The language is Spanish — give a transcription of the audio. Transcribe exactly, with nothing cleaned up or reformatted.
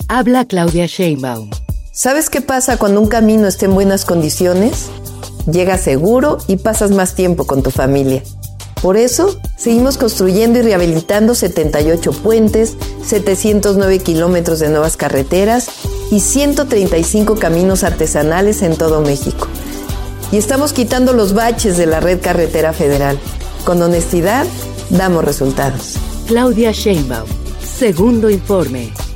Habla Claudia Sheinbaum. ¿Sabes qué pasa cuando un camino está en buenas condiciones? Llegas seguro y pasas más tiempo con tu familia. Por eso, seguimos construyendo y rehabilitando setenta y ocho puentes, setecientos nueve kilómetros de nuevas carreteras y ciento treinta y cinco caminos artesanales en todo México. Y estamos quitando los baches de la red carretera federal. Con honestidad, damos resultados. Claudia Sheinbaum. Segundo informe.